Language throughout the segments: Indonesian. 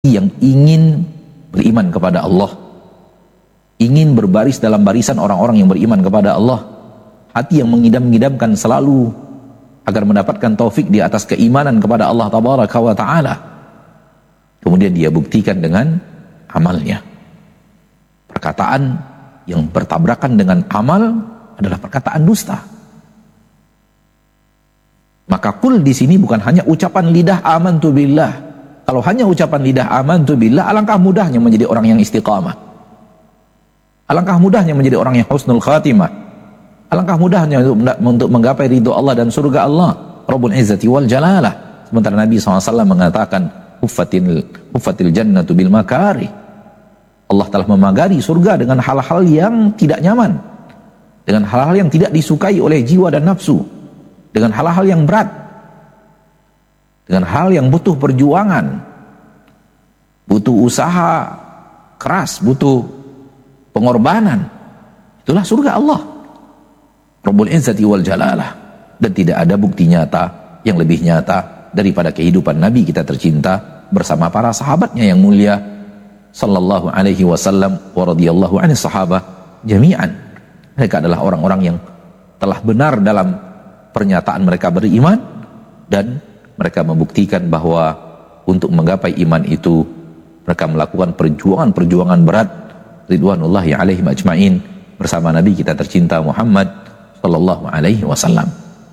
yang ingin beriman kepada Allah, ingin berbaris dalam barisan orang-orang yang beriman kepada Allah, hati yang mengidam-idamkan selalu agar mendapatkan taufik di atas keimanan kepada Allah Tabaraka wa Ta'ala. Kemudian dia buktikan dengan amalnya. Perkataan yang bertabrakan dengan amal adalah perkataan dusta. Maka qul di sini bukan hanya ucapan lidah amantu billah. Kalau hanya ucapan lidah amantu billah, alangkah mudahnya menjadi orang yang istiqamah. Alangkah mudahnya menjadi orang yang husnul khatimah. Alangkah mudahnya untuk menggapai ridho Allah dan surga Allah Rabbul Izzati wal Jalalah. Sementara Nabi SAW mengatakan huffatil jannatu bil makari. Allah telah memagari surga dengan hal-hal yang tidak nyaman, dengan hal-hal yang tidak disukai oleh jiwa dan nafsu, dengan hal-hal yang berat, dengan hal yang butuh perjuangan, butuh usaha keras, butuh pengorbanan. Itulah surga Allah Rabbul Izzati wal Jalalah. Dan tidak ada bukti nyata yang lebih nyata daripada kehidupan Nabi kita tercinta bersama para sahabatnya yang mulia sallallahu alaihi wasallam wa radhiyallahu anhi sahabah jami'an. Mereka adalah orang-orang yang telah benar dalam pernyataan mereka beriman, dan mereka membuktikan bahwa untuk menggapai iman itu mereka melakukan perjuangan-perjuangan berat ridwanullahi alaihim ajma'in bersama Nabi kita tercinta Muhammad sallallahu alaihi wasallam.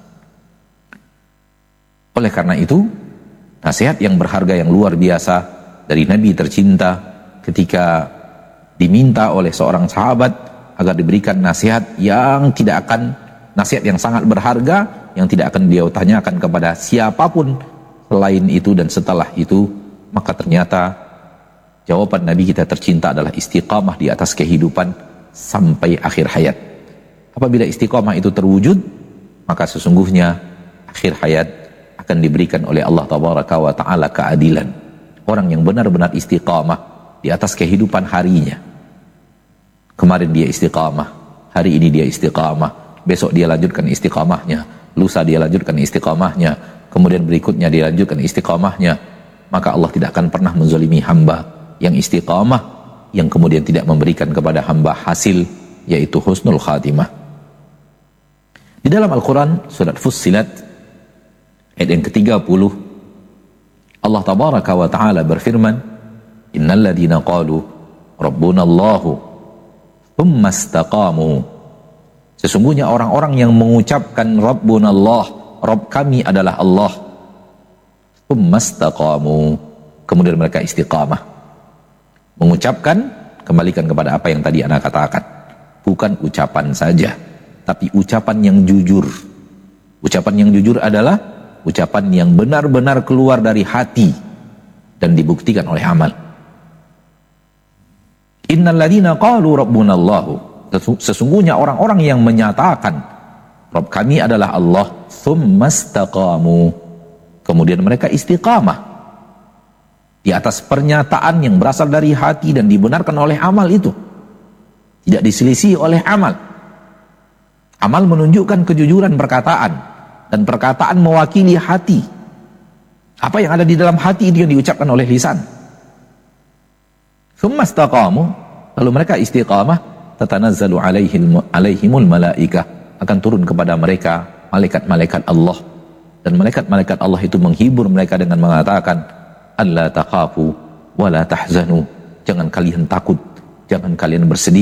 Oleh karena itu, nasihat yang berharga yang luar biasa dari Nabi tercinta ketika diminta oleh seorang sahabat agar diberikan nasihat yang sangat berharga, yang tidak akan beliau tanyakan kepada siapapun selain itu dan setelah itu, maka ternyata jawaban Nabi kita tercinta adalah istiqamah di atas kehidupan sampai akhir hayat. Apabila istiqamah itu terwujud, maka sesungguhnya akhir hayat akan diberikan oleh Allah Tabaraka wa Ta'ala keadilan. Orang yang benar-benar istiqamah di atas kehidupan harinya. Kemarin dia istiqamah, hari ini dia istiqamah, besok dia lanjutkan istiqamahnya, lusa dia lanjutkan istiqamahnya, kemudian berikutnya dia lanjutkan istiqamahnya. Maka Allah tidak akan pernah menzalimi hamba yang istiqamah, yang kemudian tidak memberikan kepada hamba hasil, yaitu husnul khatimah. Di dalam Al-Quran surat Fussilat ayat yang ke-30, Allah Tabaraka wa Ta'ala berfirman, innal ladina qalu rabbuna Allahu thumma istaqamu. Sesungguhnya orang-orang yang mengucapkan rabbuna Allah, Rabb kami adalah Allah, thumma istaqamu, kemudian mereka istiqamah. Mengucapkan, kembalikan kepada apa yang tadi Anda katakan, bukan ucapan saja, tapi ucapan yang jujur. Ucapan yang jujur adalah ucapan yang benar-benar keluar dari hati dan dibuktikan oleh amal. Innal ladzina qalu rabbuna Allah, sesungguhnya orang-orang yang menyatakan Rabb kami adalah Allah, tsumma istaqamu, kemudian mereka istiqamah di atas pernyataan yang berasal dari hati dan dibenarkan oleh amal itu, tidak diselisih oleh amal. Amal menunjukkan kejujuran perkataan, dan perkataan mewakili hati. Apa yang ada di dalam hati itu yang diucapkan oleh lisan. Tsumma istaqamu, lalu mereka istiqamah, tatanazzalu alaihimul malaikah, akan turun kepada mereka malaikat-malaikat Allah, dan malaikat-malaikat Allah itu menghibur mereka dengan mengatakan, alla takhafu wa la tahzanu, jangan kalian takut, jangan kalian bersedih,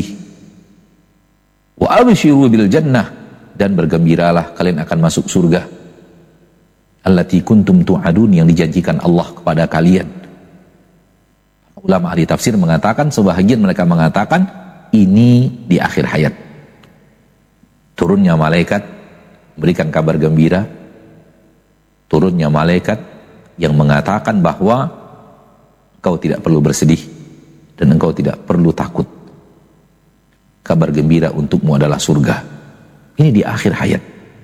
wa abshiru bil jannah, dan bergembiralah kalian akan masuk surga, allati kuntum tu'adun, yang dijanjikan Allah kepada kalian. Ulama ahli tafsir mengatakan, sebahagian mereka mengatakan ini di akhir hayat. Turunnya malaikat memberikan kabar gembira, turunnya malaikat yang mengatakan bahwa engkau tidak perlu bersedih dan engkau tidak perlu takut. Kabar gembira untukmu adalah surga. Ini di akhir hayat.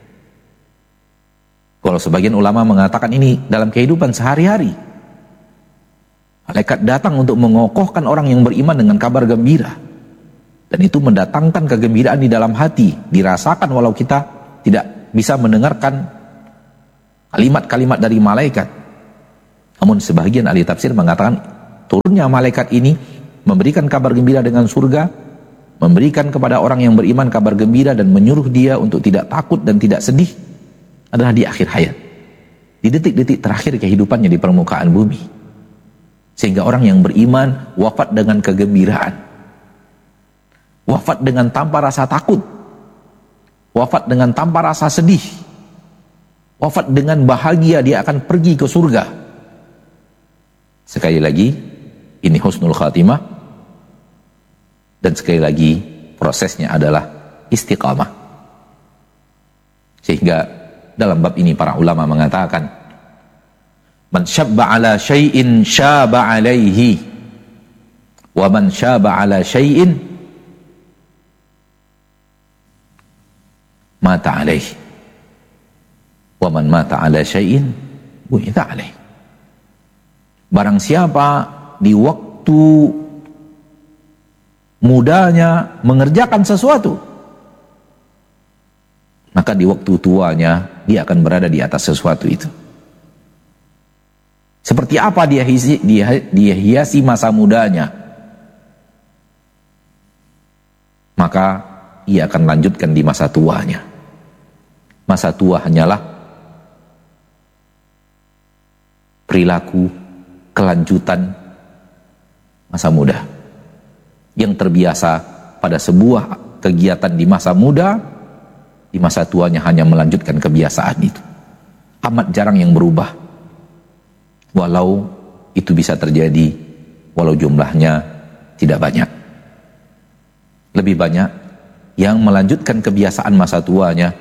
Kalau sebagian ulama mengatakan ini dalam kehidupan sehari-hari. Malaikat datang untuk mengokohkan orang yang beriman dengan kabar gembira. Dan itu mendatangkan kegembiraan di dalam hati, dirasakan walau kita tidak bisa mendengarkan kalimat-kalimat dari malaikat. Namun sebagian ahli tafsir mengatakan turunnya malaikat ini memberikan kabar gembira dengan surga, memberikan kepada orang yang beriman kabar gembira dan menyuruh dia untuk tidak takut dan tidak sedih adalah di akhir hayat, di detik-detik terakhir kehidupannya di permukaan bumi. Sehingga orang yang beriman wafat dengan kegembiraan, wafat dengan tanpa rasa takut, wafat dengan tanpa rasa sedih, wafat dengan bahagia dia akan pergi ke surga. Sekali lagi, ini husnul khatimah, dan sekali lagi prosesnya adalah istiqamah. Sehingga dalam bab ini para ulama mengatakan, man syabba ala syai'in syaba alaihi, wa man syaba ala syai'in mata alaihi, wa man mata ala syai'in bu'itha alaihi. Barang siapa di waktu mudanya mengerjakan sesuatu, maka di waktu tuanya dia akan berada di atas sesuatu itu. Seperti apa dia hiasi masa mudanya, maka ia akan lanjutkan di masa tuanya. Masa tua hanyalah perilaku kelanjutan masa muda yang terbiasa pada sebuah kegiatan di masa muda, di masa tuanya hanya melanjutkan kebiasaan itu. Amat jarang yang berubah, walau itu bisa terjadi, walau jumlahnya tidak banyak. Lebih banyak yang melanjutkan kebiasaan masa tuanya,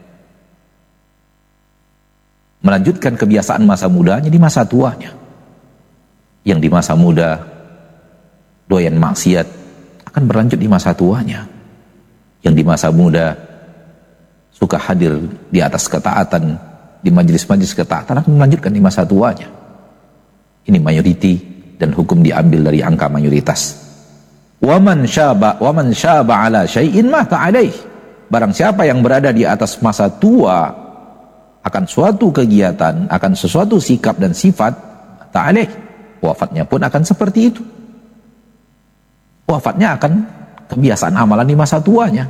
melanjutkan kebiasaan masa mudanya di masa tuanya. Yang di masa muda doyan maksiat akan berlanjut di masa tuanya. Yang di masa muda suka hadir di atas ketaatan, di majelis-majelis ketaatan, akan melanjutkan di masa tuanya. Ini mayoriti dan hukum diambil dari angka mayoritas. Waman syaba ala syai'in mata alaih. Barang siapa yang berada di atas masa tua akan suatu kegiatan, akan sesuatu sikap dan sifat, mata alaih, wafatnya pun akan seperti itu. Wafatnya akan kebiasaan amalan di masa tuanya.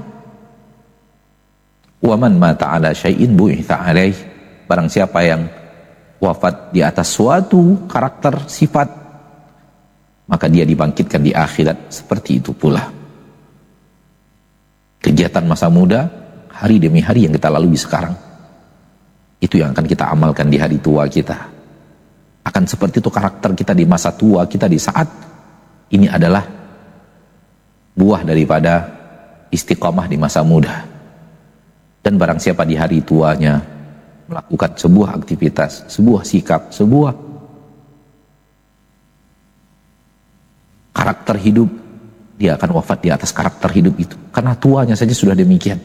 Waman mata ala syai'in bu'itha alaih. Barang siapa yang wafat di atas suatu karakter sifat, maka dia dibangkitkan di akhirat seperti itu pula. Kegiatan masa muda hari demi hari yang kita lalui sekarang, itu yang akan kita amalkan di hari tua kita. Akan seperti itu karakter kita di masa tua kita di saat ini adalah buah daripada istiqamah di masa muda. Dan barang siapa di hari tuanya melakukan sebuah aktivitas, sebuah sikap, sebuah karakter hidup, dia akan wafat di atas karakter hidup itu, karena tuanya saja sudah demikian.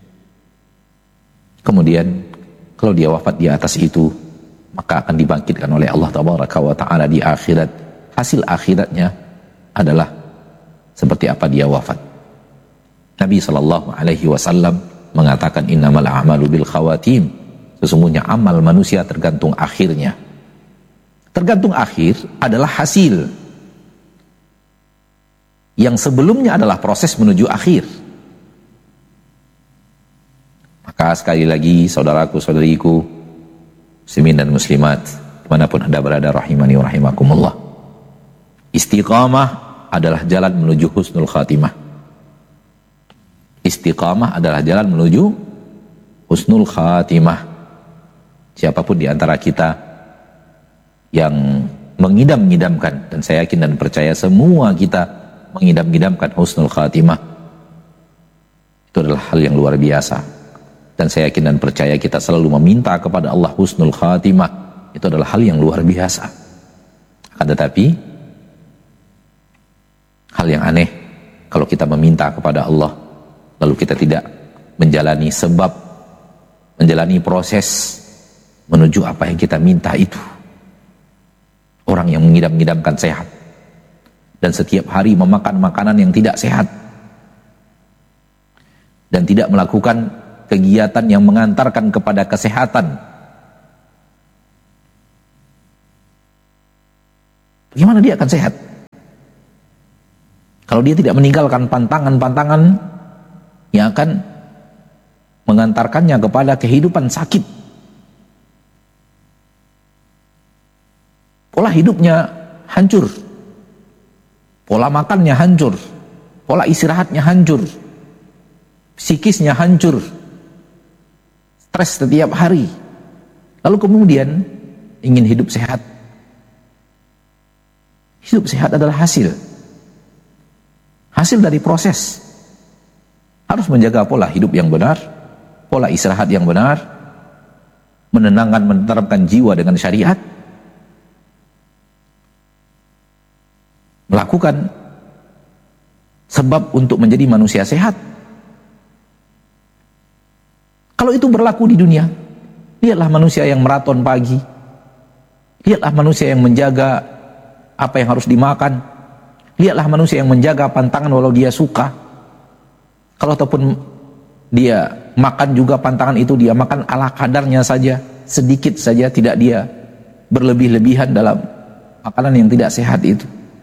Kemudian kalau dia wafat di atas itu, maka akan dibangkitkan oleh Allah Tabaraka wa Ta'ala di akhirat. Hasil akhiratnya adalah seperti apa dia wafat. Nabi SAW mengatakan, innamal a'malu bil khawatim. Sesungguhnya amal manusia tergantung akhirnya. Tergantung akhir adalah hasil yang sebelumnya adalah proses menuju akhir. Maka sekali lagi saudaraku saudariku, muslimin dan muslimat dimanapun anda berada, rahimani wa rahimakumullah, istiqamah adalah jalan menuju husnul khatimah. Istiqamah adalah jalan menuju husnul khatimah. Siapapun di antara kita yang mengidam-ngidamkan, dan saya yakin dan percaya semua kita mengidam-ngidamkan husnul khatimah, itu adalah hal yang luar biasa. Dan saya yakin dan percaya kita selalu meminta kepada Allah husnul khatimah, itu adalah hal yang luar biasa. Akan tetapi hal yang aneh kalau kita meminta kepada Allah lalu kita tidak menjalani sebab, menjalani proses menuju apa yang kita minta itu. Orang yang mengidam-ngidamkan sehat dan setiap hari memakan makanan yang tidak sehat dan tidak melakukan kegiatan yang mengantarkan kepada kesehatan, bagaimana dia akan sehat? Kalau dia tidak meninggalkan pantangan-pantangan yang akan mengantarkannya kepada kehidupan sakit. Pola hidupnya hancur, pola makannya hancur, pola istirahatnya hancur, psikisnya hancur, stres setiap hari. Lalu kemudian ingin hidup sehat. Hidup sehat adalah hasil dari proses. Harus menjaga pola hidup yang benar, pola istirahat yang benar, menenangkan, menerapkan jiwa dengan syariat, melakukan sebab untuk menjadi manusia sehat. Kalau itu berlaku di dunia, lihatlah manusia yang maraton pagi, lihatlah manusia yang menjaga apa yang harus dimakan, lihatlah manusia yang menjaga pantangan walau dia suka. Kalau ataupun dia makan juga pantangan itu dia makan ala kadarnya saja, sedikit saja, tidak dia berlebih-lebihan dalam makanan yang tidak sehat itu.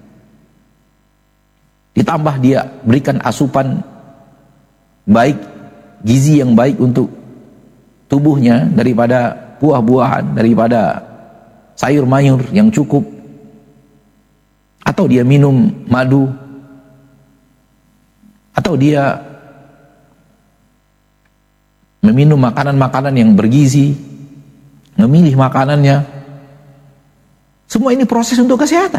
Ditambah dia berikan asupan baik, gizi yang baik untuk tubuhnya daripada buah-buahan, daripada sayur mayur yang cukup. Atau dia minum madu, atau dia meminum makanan-makanan yang bergizi, memilih makanannya. Semua ini proses untuk kesehatan.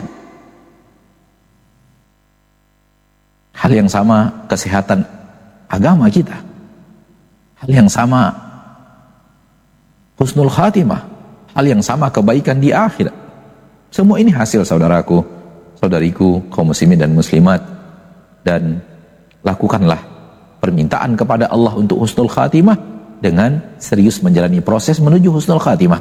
Hal yang sama kesehatan agama kita. Hal yang sama husnul khatimah. Hal yang sama kebaikan di akhirat. Semua ini hasil, saudaraku, saudariku, kaum muslimin dan muslimat. Dan lakukanlah permintaan kepada Allah untuk husnul khatimah dengan serius menjalani proses menuju husnul khatimah.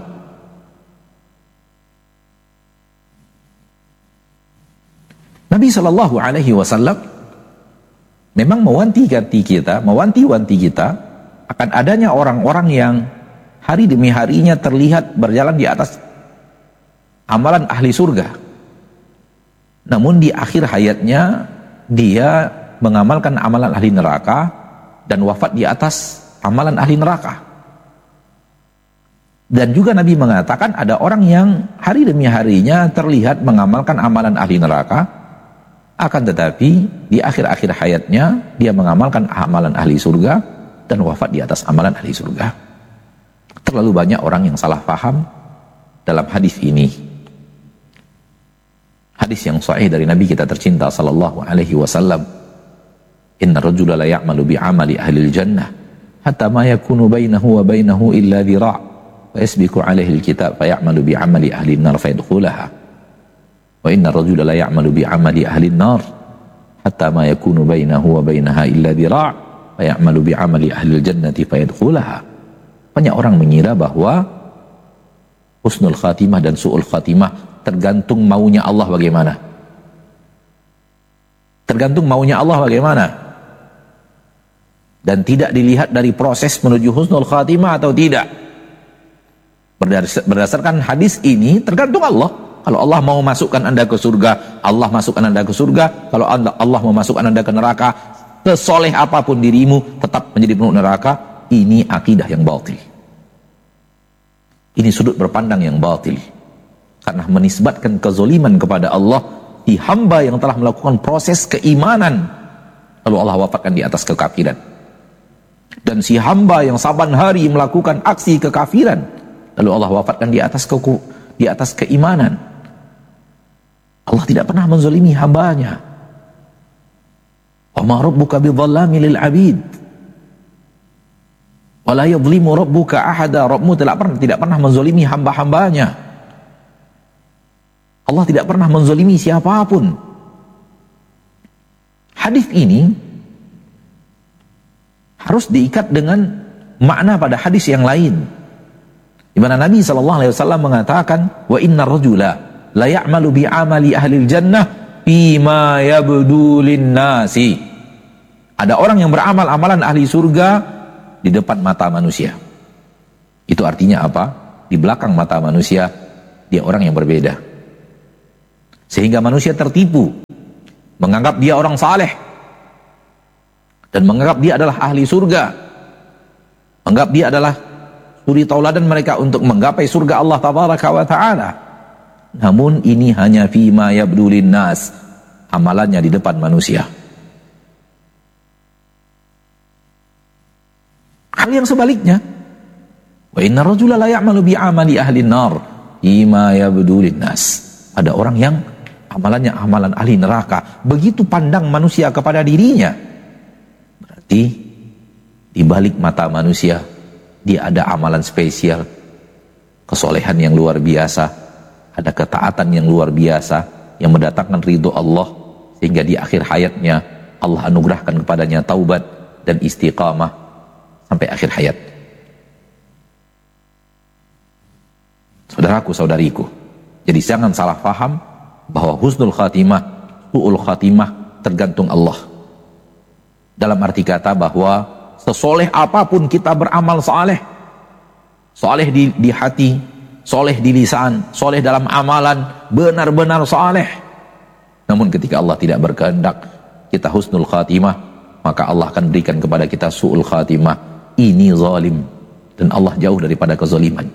Nabi SAW memang mewanti-wanti kita akan adanya orang-orang yang hari demi harinya terlihat berjalan di atas amalan ahli surga. Namun di akhir hayatnya dia mengamalkan amalan ahli neraka dan wafat di atas amalan ahli neraka. Dan juga Nabi mengatakan ada orang yang hari demi harinya terlihat mengamalkan amalan ahli neraka, akan tetapi di akhir-akhir hayatnya dia mengamalkan amalan ahli surga dan wafat di atas amalan ahli surga. Terlalu banyak orang yang salah paham dalam hadis ini. Hadis yang sahih dari Nabi kita tercinta sallallahu alaihi wasallam, inna rajula la ya'malu bi amali ahli jannah hatta ma yakunu bainahu wa bainahu illa dhira' fa yasbiqu alaihi alkitab fa ya'malu bi amali ahli an-nar fa yadkhulaha wa inna rajula la ya'malu bi amali ahli an-nar hatta ma yakunu bainahu wa bainaha illa dhira' fa ya'malu bi amali ahli al-jannati fa yadkhulaha. Banyak orang mengira bahwa husnul khatimah dan su'ul khatimah tergantung maunya Allah bagaimana. Tergantung maunya Allah bagaimana. Dan tidak dilihat dari proses menuju husnul khatimah atau tidak. Berdasarkan hadis ini tergantung Allah. Kalau Allah mau masukkan Anda ke surga, Allah masukkan Anda ke surga. Kalau Allah mau masukkan Anda ke neraka, sesoleh apapun dirimu tetap menjadi penuh neraka. Ini akidah yang batil. Ini sudut berpandang yang batil. Karena menisbatkan kezoliman kepada Allah di hamba yang telah melakukan proses keimanan, lalu Allah wafatkan di atas kekafiran. Dan si hamba yang saban hari melakukan aksi kekafiran, lalu Allah wafatkan di atas keimanan. Allah tidak pernah menzalimi hambanya. Wa ma rabbuka bidzallami lil 'abid. Wa la yadhlimu rabbuka ahada. Rabbmu tidak pernah menzalimi hamba-hambanya. Allah tidak pernah menzalimi siapapun. Hadis ini harus diikat dengan makna pada hadis yang lain, di mana Nabi SAW mengatakan, wa inna rajula la ya'malu bi amali ahli jannah bima yabdu linnasi. Ada orang yang beramal amalan ahli surga di depan mata manusia. Itu artinya apa? Di belakang mata manusia dia orang yang berbeda. Sehingga manusia tertipu menganggap dia orang saleh, dan menganggap dia adalah ahli surga, menganggap dia adalah suri tauladan mereka untuk menggapai surga Allah tabaraka wa ta'ala. Namun ini hanya fima yabdulin nas, amalannya di depan manusia. Hal yang sebaliknya, wa inna rajula la ya'malu bi amali ahli nar fima yabdulin nas. Ada orang yang amalannya amalan ahli neraka, begitu pandang manusia kepada dirinya. Berarti di balik mata manusia dia ada amalan spesial, kesolehan yang luar biasa, ada ketaatan yang luar biasa yang mendatangkan ridho Allah, sehingga di akhir hayatnya Allah anugerahkan kepadanya taubat dan istiqamah sampai akhir hayat. Saudaraku, saudariku, jadi jangan salah faham bahwa husnul khatimah, su'ul khatimah tergantung Allah. Dalam arti kata bahwa sesoleh apapun kita beramal saleh, saleh di hati, soleh di lisan, soleh dalam amalan, benar-benar saleh. Namun ketika Allah tidak berkehendak kita husnul khatimah, maka Allah akan berikan kepada kita su'ul khatimah. Ini zalim, dan Allah jauh daripada kezaliman.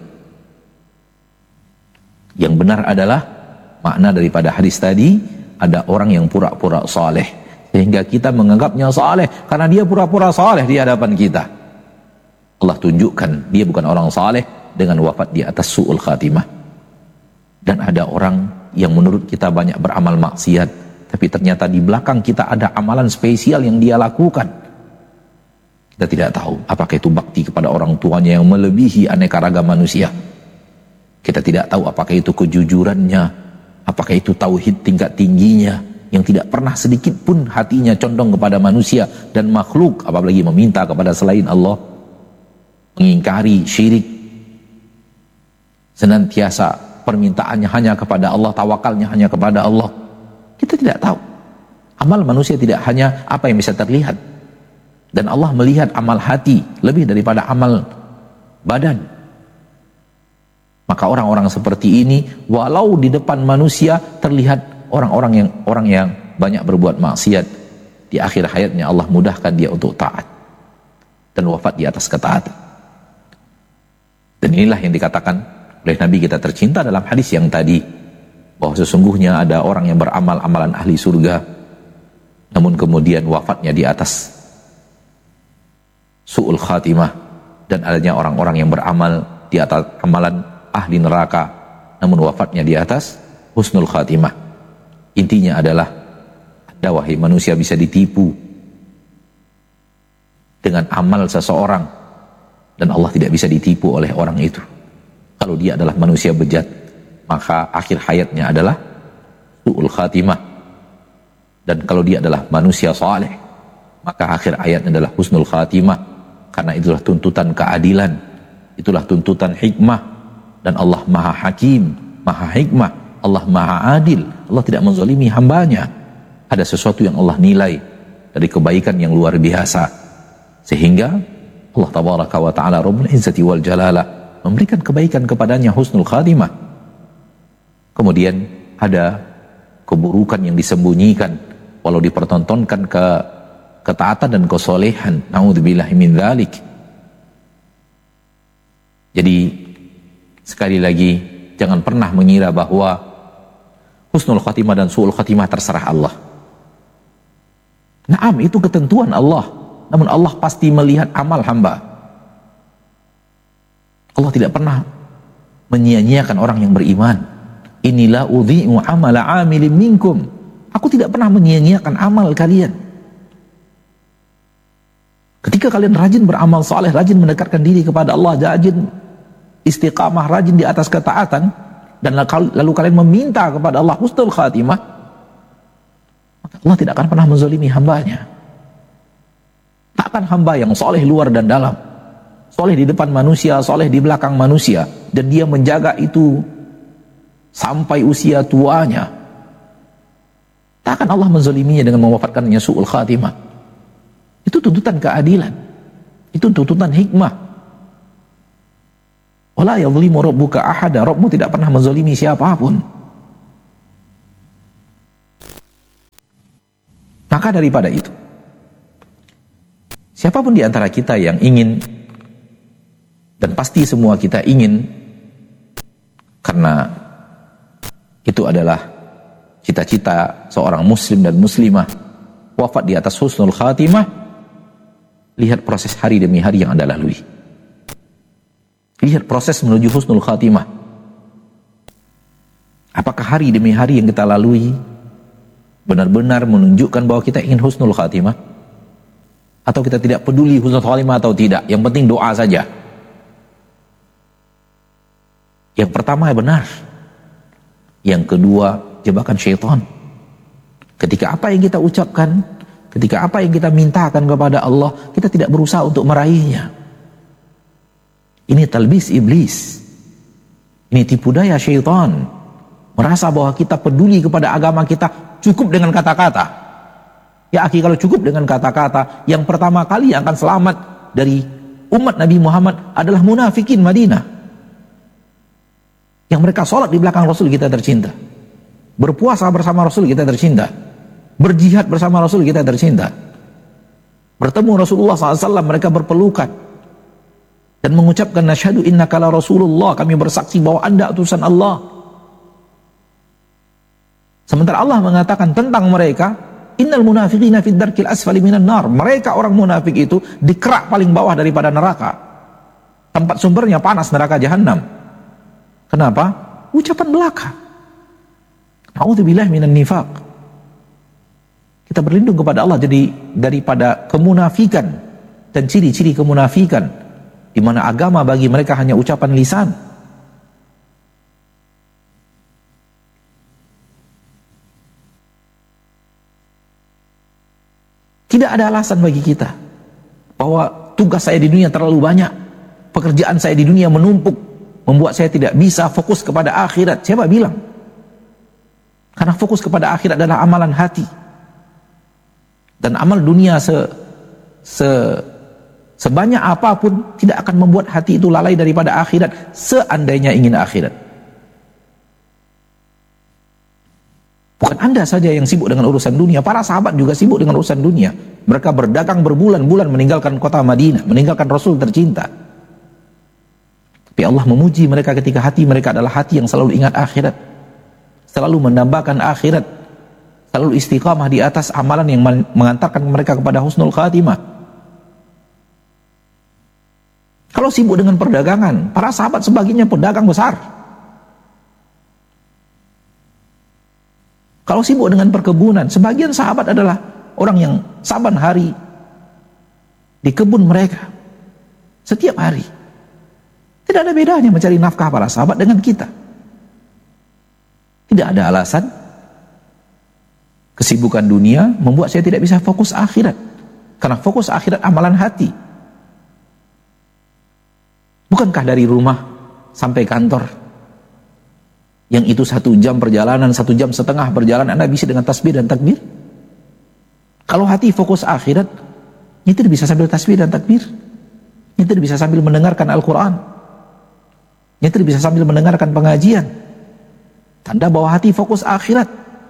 Yang benar adalah makna daripada hadis tadi, ada orang yang pura-pura saleh, sehingga kita menganggapnya saleh karena dia pura-pura saleh di hadapan kita. Allah tunjukkan dia bukan orang saleh dengan wafat di atas su'ul khatimah. Dan ada orang yang menurut kita banyak beramal maksiat, tapi ternyata di belakang kita ada amalan spesial yang dia lakukan. Kita tidak tahu apakah itu bakti kepada orang tuanya yang melebihi aneka ragam manusia. Kita tidak tahu apakah itu kejujurannya, apakah itu tauhid tingkat tingginya, yang tidak pernah sedikit pun hatinya condong kepada manusia dan makhluk, apalagi meminta kepada selain Allah, mengingkari syirik, senantiasa permintaannya hanya kepada Allah, tawakalnya hanya kepada Allah. Kita tidak tahu. Amal manusia tidak hanya apa yang bisa terlihat, dan Allah melihat amal hati lebih daripada amal badan. Maka orang-orang seperti ini, walau di depan manusia terlihat orang yang banyak berbuat maksiat, di akhir hayatnya Allah mudahkan dia untuk taat dan wafat di atas ketaatan. Dan inilah yang dikatakan oleh Nabi kita tercinta dalam hadis yang tadi, bahwa sesungguhnya ada orang yang beramal amalan ahli surga, namun kemudian wafatnya di atas su'ul khatimah, dan adanya orang-orang yang beramal di atas amalan ahli neraka, namun wafatnya di atas husnul khatimah. Intinya adalah, ada wahai manusia bisa ditipu dengan amal seseorang, dan Allah tidak bisa ditipu oleh orang itu. Kalau dia adalah manusia bejat, maka akhir hayatnya adalah su'ul khatimah. Dan kalau dia adalah manusia saleh, maka akhir hayatnya adalah husnul khatimah. Karena itulah tuntutan keadilan, itulah tuntutan hikmah. Dan Allah maha hakim, maha hikmah, Allah maha adil. Allah tidak menzalimi hambanya. Ada sesuatu yang Allah nilai dari kebaikan yang luar biasa, sehingga Allah tabaraka wa ta'ala Rabbul Izzati wal Jalalah memberikan kebaikan kepadanya husnul khatimah. Kemudian ada keburukan yang disembunyikan, walau dipertontonkan ketaatan dan kesolehan. Na'udzubillahi min dzalik. Jadi sekali lagi, jangan pernah mengira bahwa husnul khatimah dan su'ul khatimah terserah Allah. Naam, itu ketentuan Allah, namun Allah pasti melihat amal hamba. Allah tidak pernah menyia-nyiakan orang yang beriman. Inilah udhi'u amala amilin minkum. Aku tidak pernah menyia-nyiakan amal kalian. Ketika kalian rajin beramal saleh, rajin mendekatkan diri kepada Allah, rajin istiqamah, rajin di atas ketaatan, dan lalu kalian meminta kepada Allah husnul khatimah, maka Allah tidak akan pernah menzalimi hambanya. Takkan hamba yang soleh luar dan dalam, soleh di depan manusia, soleh di belakang manusia, dan dia menjaga itu sampai usia tuanya, takkan Allah menzaliminya dengan mewafatkannya su'ul khatimah. Itu tuntutan keadilan, itu tuntutan hikmah. Wala yadhlimu rabbuka ahada, Rabbmu tidak pernah menzalimi siapapun. Maka daripada itu, siapapun di antara kita yang ingin, dan pasti semua kita ingin, karena itu adalah cita-cita seorang muslim dan muslimah, wafat di atas husnul khatimah. Lihat proses hari demi hari yang Anda lalui. Lihat proses menuju husnul khatimah. Apakah hari demi hari yang kita lalui benar-benar menunjukkan bahwa kita ingin husnul khatimah? Atau kita tidak peduli husnul khatimah atau tidak, yang penting doa saja? Yang pertama benar. Yang kedua, jebakan syaitan. Ketika apa yang kita ucapkan, ketika apa yang kita mintakan kepada Allah, kita tidak berusaha untuk meraihnya. Ini talbis iblis. Ini tipu daya syaitan. Merasa bahwa kita peduli kepada agama kita cukup dengan kata-kata. Ya akhi, kalau cukup dengan kata-kata, yang pertama kali yang akan selamat dari umat Nabi Muhammad adalah munafikin Madinah. Yang mereka sholat di belakang Rasul kita tercinta, berpuasa bersama Rasul kita tercinta, berjihad bersama Rasul kita tercinta, bertemu Rasulullah SAW, mereka berpelukan dan mengucapkan nasyhadu innaka la Rasulullah, kami bersaksi bahwa Anda utusan Allah. Sementara Allah mengatakan tentang mereka, innal munafiqina fid darkil asfali minan nar. Mereka orang munafik itu di kerak paling bawah daripada neraka. Tempat sumbernya panas, neraka jahanam. Kenapa? Ucapan belaka. A'udzubillahi minan nifaq. Kita berlindung kepada Allah jadi daripada kemunafikan dan ciri-ciri kemunafikan, di mana agama bagi mereka hanya ucapan lisan. Tidak ada alasan bagi kita bahwa tugas saya di dunia terlalu banyak, pekerjaan saya di dunia menumpuk, membuat saya tidak bisa fokus kepada akhirat. Siapa bilang? Karena fokus kepada akhirat adalah amalan hati. Dan amal dunia sebanyak apapun tidak akan membuat hati itu lalai daripada akhirat, seandainya ingin akhirat. Bukan Anda saja yang sibuk dengan urusan dunia, para sahabat juga sibuk dengan urusan dunia. Mereka berdagang berbulan-bulan meninggalkan kota Madinah, meninggalkan Rasul tercinta. Tapi Allah memuji mereka ketika hati mereka adalah hati yang selalu ingat akhirat, selalu menambahkan akhirat, selalu istiqamah di atas amalan yang mengantarkan mereka kepada husnul khatimah. Kalau sibuk dengan perdagangan, para sahabat sebagiannya pedagang besar. Kalau sibuk dengan perkebunan, sebagian sahabat adalah orang yang saban hari di kebun mereka, setiap hari. Tidak ada bedanya mencari nafkah para sahabat dengan kita. Tidak ada alasan kesibukan dunia membuat saya tidak bisa fokus akhirat. Karena fokus akhirat amalan hati. Bukankah dari rumah sampai kantor, yang itu 1 jam perjalanan, 1,5 jam perjalanan, Anda bisa dengan tasbih dan takbir? Kalau hati fokus akhirat, nyetir bisa sambil tasbih dan takbir, nyetir bisa sambil mendengarkan Al-Quran, nyetir bisa sambil mendengarkan pengajian. Tanda bahwa hati fokus akhirat.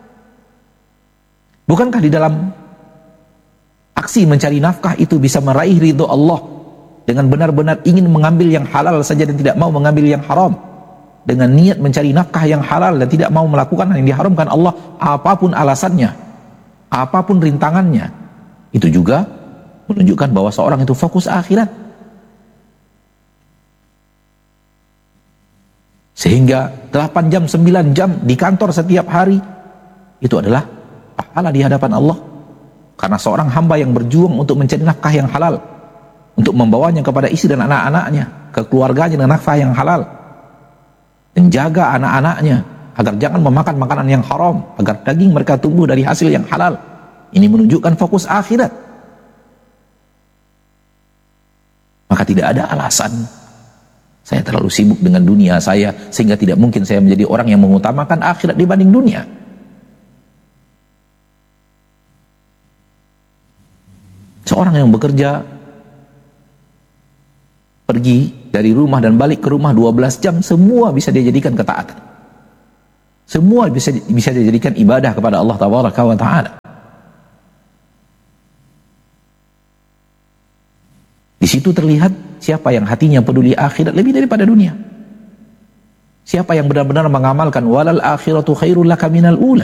Bukankah di dalam aksi mencari nafkah itu bisa meraih ridho Allah dengan benar-benar ingin mengambil yang halal saja dan tidak mau mengambil yang haram, dengan niat mencari nafkah yang halal dan tidak mau melakukan yang diharamkan Allah, apapun alasannya, apapun rintangannya, itu juga menunjukkan bahwa seorang itu fokus akhirat. Sehingga 8 jam, 9 jam di kantor setiap hari, itu adalah pahala di hadapan Allah. Karena seorang hamba yang berjuang untuk mencari nafkah yang halal, untuk membawanya kepada istri dan anak-anaknya, ke keluarganya dengan nafkah yang halal, menjaga anak-anaknya agar jangan memakan makanan yang haram, agar daging mereka tumbuh dari hasil yang halal. Ini menunjukkan fokus akhirat. Maka tidak ada alasan saya terlalu sibuk dengan dunia saya sehingga tidak mungkin saya menjadi orang yang mengutamakan akhirat dibanding dunia. Seorang yang bekerja, pergi dari rumah dan balik ke rumah 12 jam, semua bisa dia jadikan ketaatan. Semua bisa dia jadikan ibadah kepada Allah Taala. Di situ terlihat siapa yang hatinya peduli akhirat lebih daripada dunia. Siapa yang benar-benar mengamalkan walal akhiratu khairul laka minal ula.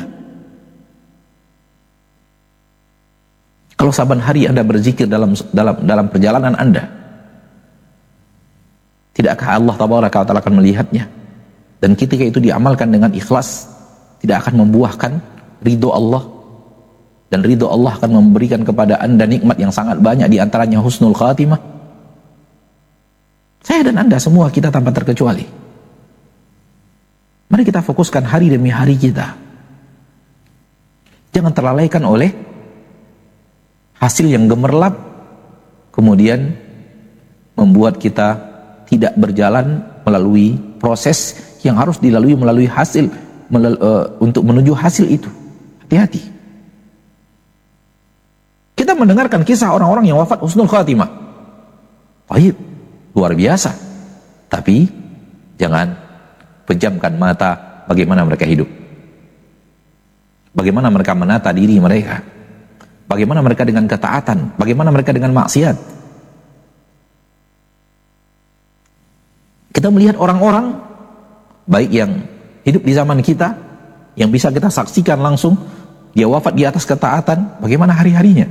Kalau saban hari Anda berzikir dalam perjalanan Anda, tidakkah Allah tabaraka wa taala akan melihatnya? Dan ketika itu diamalkan dengan ikhlas, tidak akan membuahkan ridho Allah, dan ridho Allah akan memberikan kepada Anda nikmat yang sangat banyak, di antaranya husnul khatimah. Saya dan Anda semua, kita tanpa terkecuali, mari kita fokuskan hari demi hari kita. Jangan terlalaikan oleh hasil yang gemerlap, kemudian membuat kita tidak berjalan melalui proses yang harus dilalui melalui hasil, untuk menuju hasil itu. Hati-hati. Kita mendengarkan kisah orang-orang yang wafat husnul khatimah. Baik, luar biasa. Tapi jangan pejamkan mata bagaimana mereka hidup. Bagaimana mereka menata diri mereka. Bagaimana mereka dengan ketaatan, bagaimana mereka dengan maksiat. Kita melihat orang-orang baik yang hidup di zaman kita, yang bisa kita saksikan langsung, dia wafat di atas ketaatan, bagaimana hari-harinya.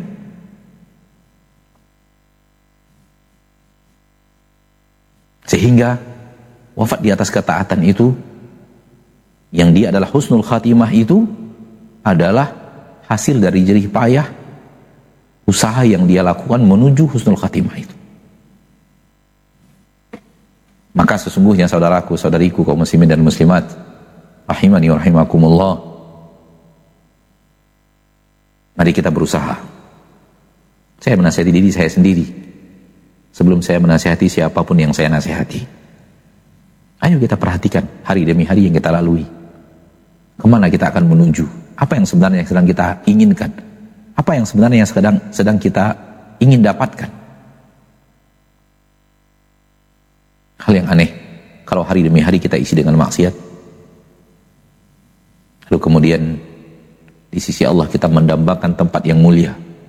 Sehingga wafat di atas ketaatan itu, yang dia adalah husnul khatimah itu, adalah hasil dari jerih payah usaha yang dia lakukan menuju husnul khatimah itu. Maka sesungguhnya saudaraku, saudariku, kaum muslimin dan muslimat, rahimani wa rahimakumullah, mari kita berusaha. Saya menasihati diri saya sendiri sebelum saya menasihati siapapun yang saya nasihati. Ayo kita perhatikan hari demi hari yang kita lalui. Kemana kita akan menuju? Apa yang sebenarnya sedang kita inginkan? Apa yang sebenarnya sedang kita ingin dapatkan? Hal yang aneh kalau hari demi hari kita isi dengan maksiat, lalu kemudian di sisi Allah kita mendambakan tempat yang mulia.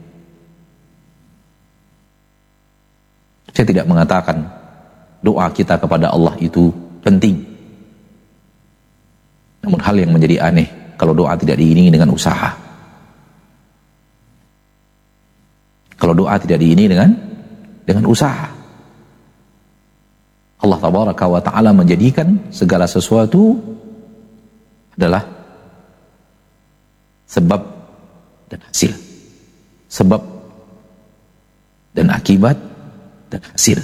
Saya tidak mengatakan doa kita kepada Allah itu penting, namun hal yang menjadi aneh kalau doa tidak diiringi dengan usaha. Kalau doa tidak diiringi dengan usaha. Allah tabaraka wa ta'ala menjadikan segala sesuatu adalah sebab dan hasil. Sebab dan akibat dan hasil.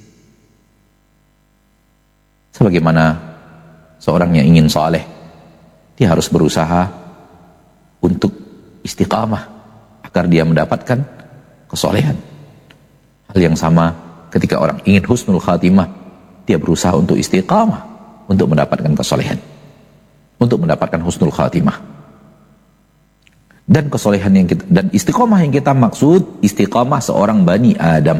Sebagaimana seorang yang ingin saleh, dia harus berusaha untuk istiqamah agar dia mendapatkan kesolehan. Hal yang sama ketika orang ingin husnul khatimah, dia berusaha untuk istiqamah untuk mendapatkan kesolehan, untuk mendapatkan husnul khatimah. Dan kesolehan yang kita, dan istiqamah yang kita maksud istiqamah seorang Bani Adam.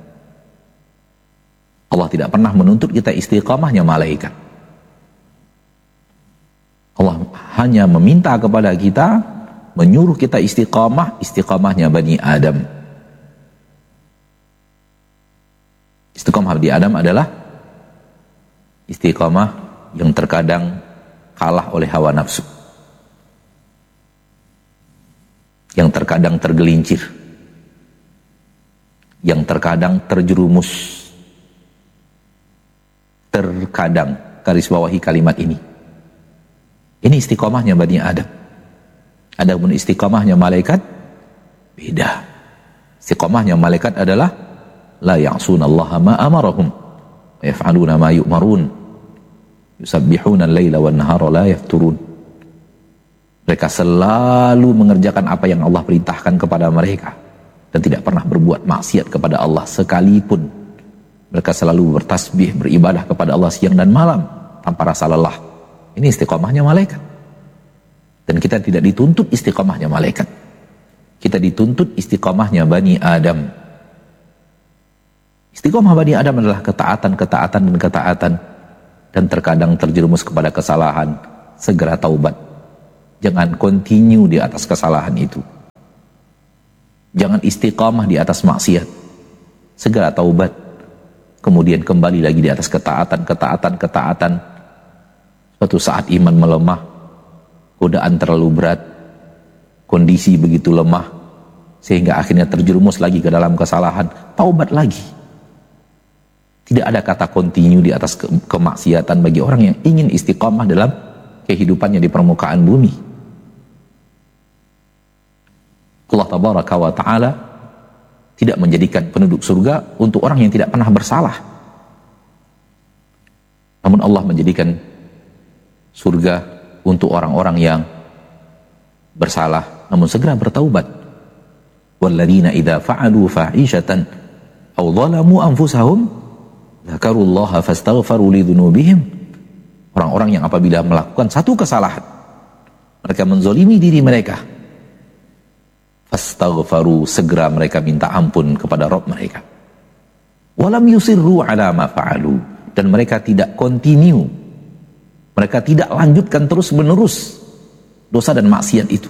Allah tidak pernah menuntut kita istiqamahnya malaikat. Allah hanya meminta kepada kita, menyuruh kita istiqamahnya Bani Adam. Istiqamah Bani Adam adalah istiqamah yang terkadang kalah oleh hawa nafsu, yang terkadang tergelincir, yang terkadang terjerumus. Terkadang, garis bawahi kalimat ini. Ini istiqamahnya Bani Adam. Adapun istiqamahnya malaikat beda. Istiqamahnya malaikat adalah la ya'sunallaha ma amarahum wa yaf'aluna ma yu'marun yusabbihuna al-laila wan nahara la yafturun. Mereka selalu mengerjakan apa yang Allah perintahkan kepada mereka dan tidak pernah berbuat maksiat kepada Allah sekalipun. Mereka selalu bertasbih, beribadah kepada Allah siang dan malam tanpa rasa lelah. Ini istiqamahnya malaikat. Dan kita tidak dituntut istiqamahnya malaikat. Kita dituntut istiqamahnya Bani Adam. Istiqamah Bani Adam adalah ketaatan dan ketaatan. Dan terkadang terjerumus kepada kesalahan, segera taubat. Jangan continue di atas kesalahan itu. Jangan istiqamah di atas maksiat. segera taubat, kemudian kembali lagi di atas ketaatan. Suatu saat iman melemah, godaan terlalu berat, kondisi begitu lemah, sehingga akhirnya terjerumus lagi ke dalam kesalahan, taubat lagi. Tidak ada kata continue di atas kemaksiatan bagi orang yang ingin istiqamah dalam kehidupannya di permukaan bumi. Allah tabaraka wa ta'ala tidak menjadikan penduduk surga untuk orang yang tidak pernah bersalah. Namun Allah menjadikan surga untuk orang-orang yang bersalah namun segera bertaubat. Walladzina idza fa'alu fahishatan aw dhalamu anfusahum dzakarullaha fastaghfaru lidzunubihim. Orang-orang yang apabila melakukan satu kesalahan, mereka menzolimi diri mereka, fastaghfaru, segera mereka minta ampun kepada Rabb mereka. Walam yusirru ala ma fa'alu, dan mereka tidak continue, mereka tidak lanjutkan terus menerus dosa dan maksiat itu.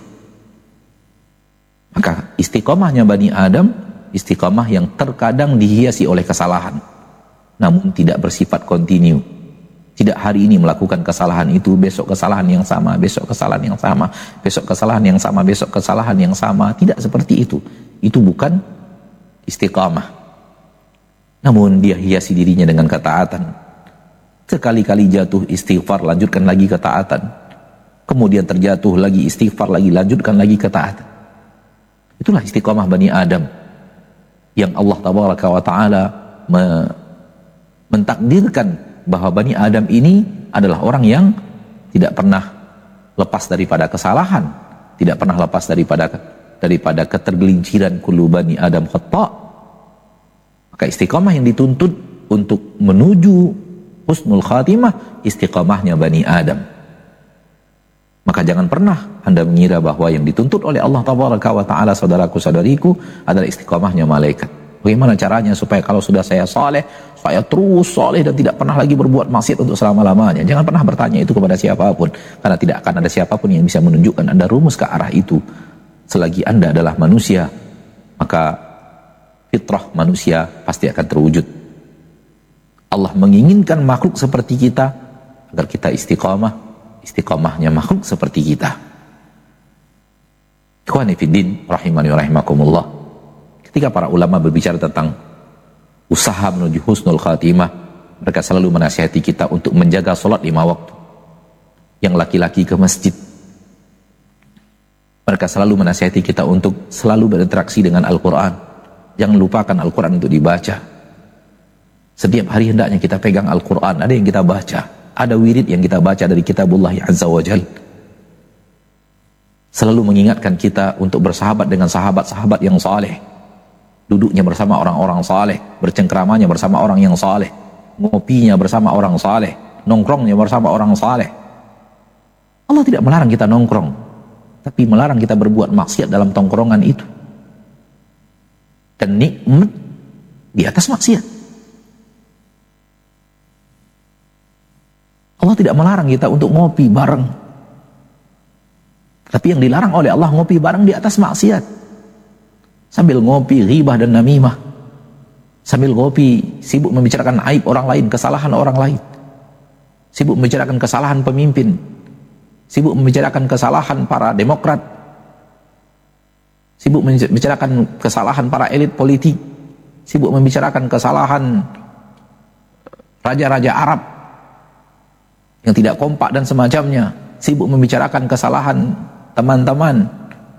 Maka istiqomahnya Bani Adam, istiqomah yang terkadang dihiasi oleh kesalahan, namun tidak bersifat kontinu. Tidak hari ini melakukan kesalahan itu, besok kesalahan yang sama, besok kesalahan yang sama, besok kesalahan yang sama, besok kesalahan yang sama. Tidak seperti itu. Itu bukan istiqamah. Namun dia hiasi dirinya dengan ketaatan. Sekali-kali jatuh istighfar, lanjutkan lagi ketaatan. Kemudian terjatuh lagi istighfar lagi, lanjutkan lagi ketaatan. Itulah istiqamah Bani Adam yang Allah tabaraka wa ta'ala mentakdirkan bahwa Bani Adam ini adalah orang yang tidak pernah lepas daripada kesalahan, tidak pernah lepas daripada ketergelinciran. Kullu Bani Adam khata'. Maka istiqamah yang dituntut untuk menuju husnul khatimah, istiqamahnya Bani Adam. Maka jangan pernah Anda mengira bahwa yang dituntut oleh Allah tabaraka wa ta'ala, saudaraku-saudariku, adalah istiqamahnya malaikat. Bagaimana caranya supaya kalau sudah saya saleh, saya terus saleh dan tidak pernah lagi berbuat maksiat untuk selama-lamanya? Jangan pernah bertanya itu kepada siapapun, karena tidak akan ada siapapun yang bisa menunjukkan Anda rumus ke arah itu. Selagi Anda adalah manusia, maka fitrah manusia pasti akan terwujud. Allah menginginkan makhluk seperti kita agar kita istiqamah, istiqamahnya makhluk seperti kita. Ikhwani fiddin, rahimani wa rahimakumullah. Ketika para ulama berbicara tentang usaha menuju husnul khatimah, mereka selalu menasihati kita untuk menjaga sholat 5 waktu. Yang laki-laki ke masjid. Mereka selalu menasihati kita untuk selalu berinteraksi dengan Al-Quran. Jangan lupakan Al-Quran untuk dibaca. Setiap hari hendaknya kita pegang Al-Quran, ada yang kita baca, ada wirid yang kita baca dari kitabullah azza wa jal. Selalu mengingatkan kita untuk bersahabat dengan sahabat-sahabat yang saleh, duduknya bersama orang-orang saleh, bercengkeramanya bersama orang yang saleh, ngopinya bersama orang saleh, nongkrongnya bersama orang saleh. Allah tidak melarang kita nongkrong, tapi melarang kita berbuat maksiat dalam tongkrongan itu. Dan nikmat di atas maksiat. Allah tidak melarang kita untuk ngopi bareng, tapi yang dilarang oleh Allah ngopi bareng di atas maksiat. Sambil ngopi ghibah dan namimah, sambil ngopi sibuk membicarakan aib orang lain, kesalahan orang lain, sibuk membicarakan kesalahan pemimpin, sibuk membicarakan kesalahan para demokrat, sibuk membicarakan kesalahan para elit politik, sibuk membicarakan kesalahan raja-raja Arab yang tidak kompak dan semacamnya, sibuk membicarakan kesalahan teman-teman.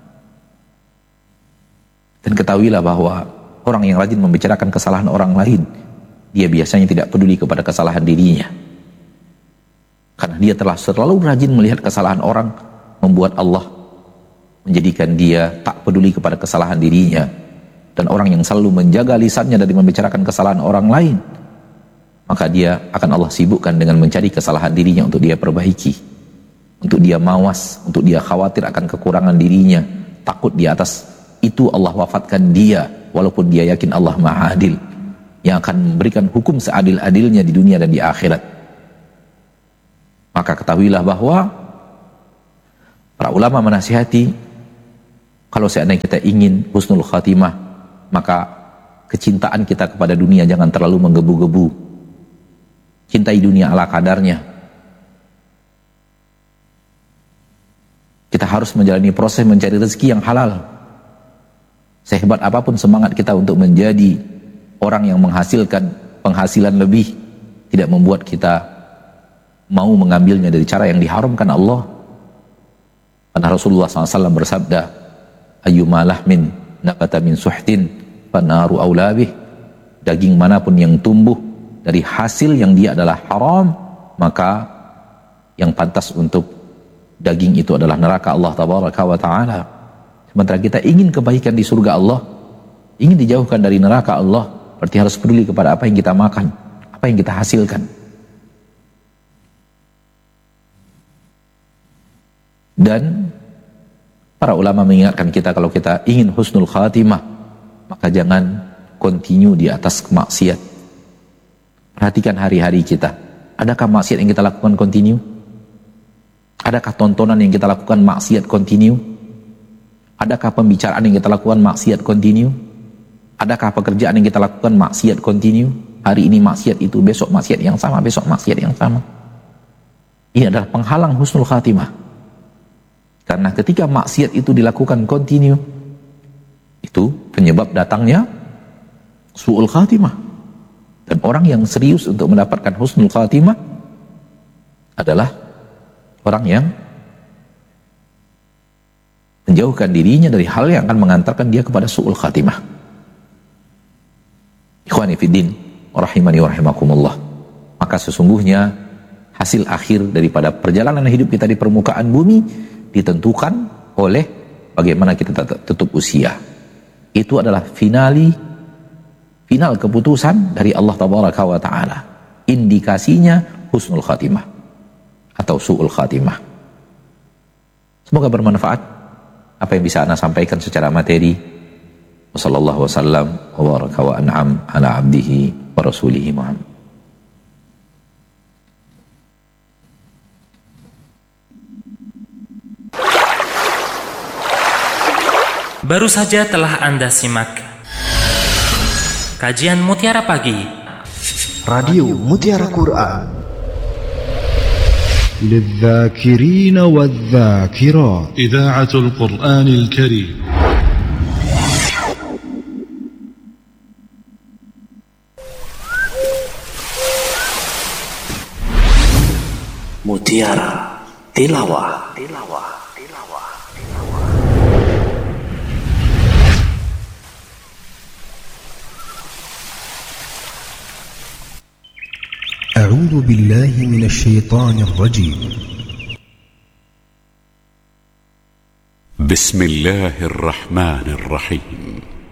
Dan ketahuilah bahwa orang yang rajin membicarakan kesalahan orang lain, dia biasanya tidak peduli kepada kesalahan dirinya. Karena dia telah selalu rajin melihat kesalahan orang, membuat Allah menjadikan dia tak peduli kepada kesalahan dirinya. Dan orang yang selalu menjaga lisannya dari membicarakan kesalahan orang lain, maka dia akan Allah sibukkan dengan mencari kesalahan dirinya untuk dia perbaiki, untuk dia mawas, untuk dia khawatir akan kekurangan dirinya, takut di atas itu Allah wafatkan dia, walaupun dia yakin Allah Maha Adil yang akan memberikan hukum seadil-adilnya di dunia dan di akhirat. Maka ketahuilah bahwa para ulama menasihati, kalau seandainya kita ingin husnul khatimah, maka kecintaan kita kepada dunia jangan terlalu menggebu-gebu. Cintai dunia ala kadarnya. Kita harus menjalani proses mencari rezeki yang halal. Sehebat apapun semangat kita untuk menjadi orang yang menghasilkan penghasilan lebih, tidak membuat kita mau mengambilnya dari cara yang diharamkan Allah. Karena Rasulullah SAW bersabda, ayyuma lahmin nabata min suhtin fanaru aulabih. Daging manapun yang tumbuh dari hasil yang dia adalah haram, maka yang pantas untuk daging itu adalah neraka Allah tabaraka wa ta'ala. Sementara kita ingin kebaikan di surga Allah, ingin dijauhkan dari neraka Allah, berarti harus peduli kepada apa yang kita makan, apa yang kita hasilkan. Dan para ulama mengingatkan kita, kalau kita ingin husnul khatimah, maka jangan continue di atas maksiat. Perhatikan hari-hari kita. Adakah maksiat yang kita lakukan continue? Adakah tontonan yang kita lakukan maksiat continue? Adakah pembicaraan yang kita lakukan maksiat continue? Adakah pekerjaan yang kita lakukan maksiat continue? Hari ini maksiat itu, besok maksiat yang sama, besok maksiat yang sama. Ini adalah penghalang husnul khatimah. Karena ketika maksiat itu dilakukan continue, itu penyebab datangnya su'ul khatimah. Dan orang yang serius untuk mendapatkan husnul khatimah adalah orang yang menjauhkan dirinya dari hal yang akan mengantarkan dia kepada su'ul khatimah. Ikhwani fiddin, rahimani wa rahimakumullah. Maka sesungguhnya hasil akhir daripada perjalanan hidup kita di permukaan bumi ditentukan oleh bagaimana kita tutup usia. Itu adalah final keputusan dari Allah tabaraka wa ta'ala. Indikasinya husnul khatimah atau su'ul khatimah. Semoga bermanfaat apa yang bisa Anda sampaikan secara materi. Wassallallahu wasallam wa baraka wa an'am ala abdihi wa rasulihi Muhammad. Baru saja telah Anda simak kajian Mutiara Pagi Radio Mutiara Quran للذاكرين والذاكرات إذاعة القرآن الكريم. Mutiara Tilawah. أعوذ بالله من الشيطان الرجيم. بسم الله الرحمن الرحيم.